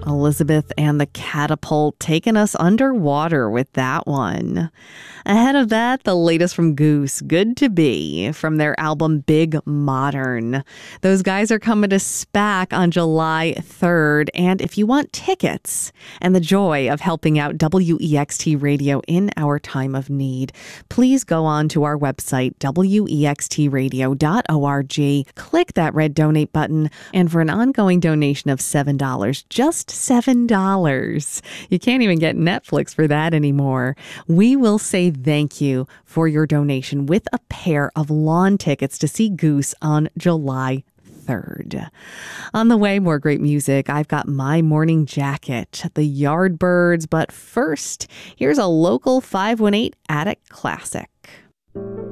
Elizabeth and the Catapult taking us underwater with that one. Ahead of that, the latest from Goose, Good to Be, from their album Big Modern. Those guys are coming to SPAC on July 3rd, and if you want tickets and the joy of helping out WEXT Radio in our time of need, please go on to our website, wextradio.org, click that red donate button, and for an ongoing donation of $7, just $7, you can't even get Netflix for that anymore, we will say thank you for your donation with a pair of lawn tickets to see Goose on July 3rd. On the way, more great music. I've got My Morning Jacket, the Yardbirds, but first, here's a local 518 Attic classic.